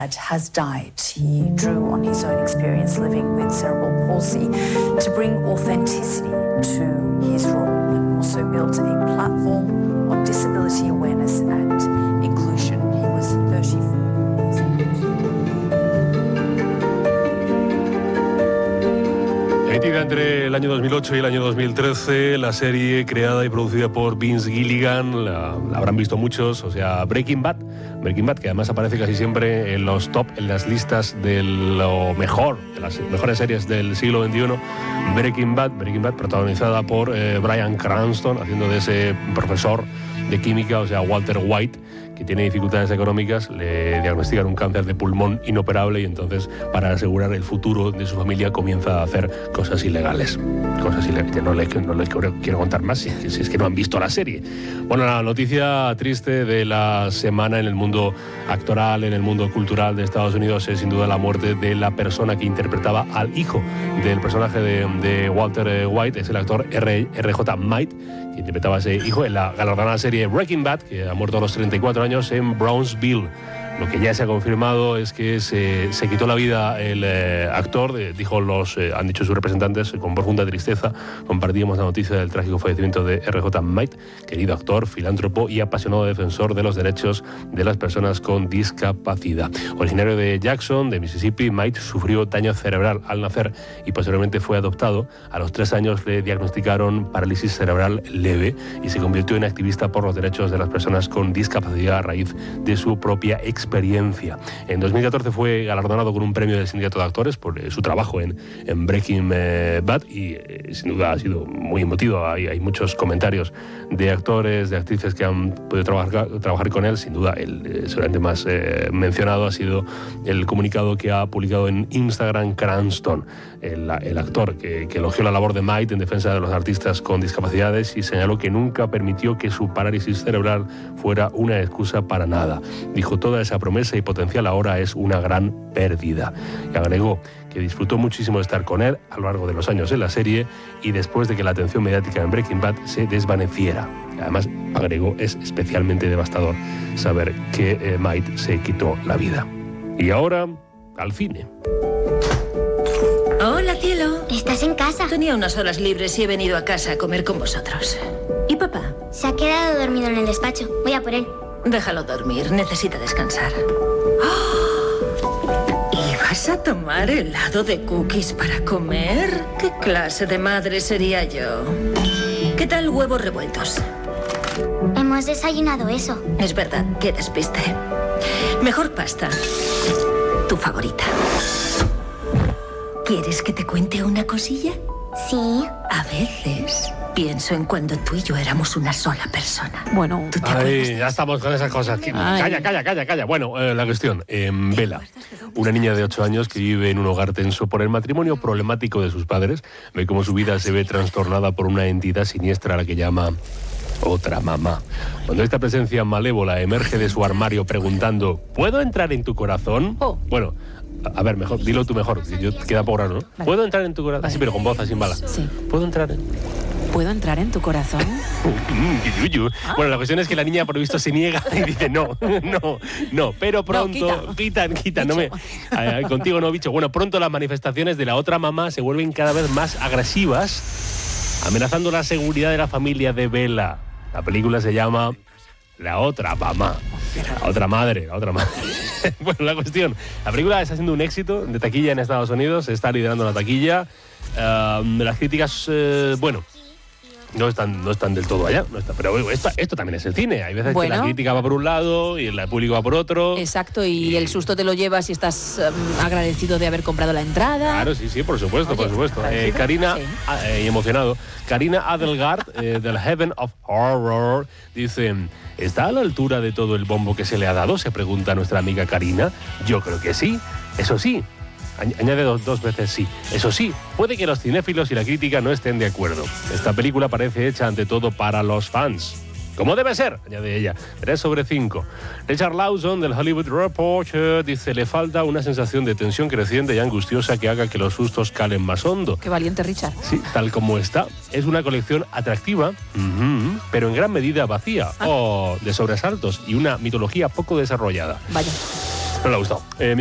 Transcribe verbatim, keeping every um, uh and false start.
has died. He drew on his own experience living with cerebral palsy to bring authenticity to his role and also built a platform on disability awareness and inclusion. He was thirty-four. Emitida entre el año dos mil ocho y el año dos mil trece, la serie creada y producida por Vince Gilligan, la, la habrán visto muchos, o sea, Breaking Bad, Breaking Bad, que además aparece casi siempre en los top, en las listas de lo mejor, de las mejores series del siglo veintiuno, Breaking Bad, Breaking Bad protagonizada por eh, Bryan Cranston, haciendo de ese profesor de química, o sea, Walter White, que tiene dificultades económicas, le diagnostican un cáncer de pulmón inoperable y entonces, para asegurar el futuro de su familia, comienza a hacer cosas ilegales. Cosas ilegales. No les, no les quiero, quiero contar más si, si es que no han visto la serie. Bueno, la noticia triste de la semana en el mundo actoral, en el mundo cultural de Estados Unidos, es sin duda la muerte de la persona que interpretaba al hijo del personaje de, de Walter White. Es el actor R J Knight, que interpretaba a ese hijo en la galardonada serie Breaking Bad, que ha muerto a los treinta y cuatro años en Brownsville. Lo que ya se ha confirmado es que se, se quitó la vida el eh, actor, eh, dijo los, eh, han dicho sus representantes, eh, con profunda tristeza compartíamos la noticia del trágico fallecimiento de R J Knight, querido actor, filántropo y apasionado defensor de los derechos de las personas con discapacidad. Originario de Jackson, de Mississippi, Knight sufrió daño cerebral al nacer y posteriormente fue adoptado. A los tres años le diagnosticaron parálisis cerebral leve y se convirtió en activista por los derechos de las personas con discapacidad a raíz de su propia experiencia. experiencia. En dos mil catorce fue galardonado con un premio del Sindicato de Actores por eh, su trabajo en, en Breaking eh, Bad y eh, sin duda ha sido muy emotivo. Hay, hay muchos comentarios de actores, de actrices que han podido trabajar, trabajar con él. Sin duda, el eh, seguramente más eh, mencionado ha sido el comunicado que ha publicado en Instagram Cranston, el, el actor que, que elogió la labor de Knight en defensa de los artistas con discapacidades y señaló que nunca permitió que su parálisis cerebral fuera una excusa para nada. Dijo, toda esa promesa y potencial ahora es una gran pérdida. Y agregó que disfrutó muchísimo de estar con él a lo largo de los años en la serie y después de que la atención mediática en Breaking Bad se desvaneciera. Y además, agregó, es especialmente devastador saber que eh, Knight se quitó la vida. Y ahora, al cine. Hola, cielo. ¿Estás en casa? Tenía unas horas libres y he venido a casa a comer con vosotros. ¿Y papá? Se ha quedado dormido en el despacho. Voy a por él. Déjalo dormir, necesita descansar. ¡Oh! ¿Y vas a tomar helado de cookies para comer? ¿Qué clase de madre sería yo? ¿Qué tal huevos revueltos? Hemos desayunado eso. Es verdad, qué despiste. Mejor pasta. Tu favorita. ¿Quieres que te cuente una cosilla? Sí. A veces pienso en cuando tú y yo éramos una sola persona. Bueno, ¿tú te Ay, ya estamos con esas cosas. Ay. Calla, calla, calla, calla. Bueno, eh, la cuestión. Eh, Bella, una niña de ocho años que vive en un hogar tenso por el matrimonio problemático de sus padres, ve cómo su vida se ve trastornada por una entidad siniestra a la que llama otra mamá. Cuando esta presencia malévola emerge de su armario preguntando, ¿puedo entrar en tu corazón? Oh. Bueno, a ver, mejor, dilo tú mejor, que yo queda por raro, ¿no? Vale. ¿Puedo entrar en tu corazón? Así, pero con voz, así en bala. Sí. ¿Puedo entrar en...? ¿Puedo entrar en tu corazón? Mm, yuyu. Ah. Bueno, la cuestión es que la niña por lo visto se niega y dice no, no, no, pero pronto, No, quita. quitan, quitan, no me, ay, contigo no, bicho. Bueno, pronto las manifestaciones de la otra mamá se vuelven cada vez más agresivas, amenazando la seguridad de la familia de Bella. La película se llama La otra mamá, la otra madre, la otra madre. Bueno, la cuestión, la película está siendo un éxito de taquilla en Estados Unidos, está liderando la taquilla. Uh, las críticas, uh, bueno, no están, no están del todo allá, no está, pero esto, esto también es el cine. Hay veces Bueno. que la crítica va por un lado y el público va por otro. Exacto, y el susto te lo llevas y estás um, agradecido de haber comprado la entrada. Claro, sí, sí, por supuesto, Oye, por supuesto. Eh, ¿agradecido? Karina, Sí. ah, eh, emocionado, Karina Adelgard, eh, del Heaven of Horror, dice, ¿está a la altura de todo el bombo que se le ha dado? Se pregunta nuestra amiga Karina. Yo creo que sí. Eso sí, añade dos, dos veces sí. Eso sí, puede que los cinéfilos y la crítica no estén de acuerdo. Esta película parece hecha ante todo para los fans. Como debe ser, añade ella. tres sobre cinco. Richard Lawson, del Hollywood Reporter, dice, le falta una sensación de tensión creciente y angustiosa que haga que los sustos calen más hondo. Qué valiente, Richard. Sí, tal como está. Es una colección atractiva, uh-huh, pero en gran medida vacía, ah. o de sobresaltos y una mitología poco desarrollada. Vaya. No le ha gustado. Eh,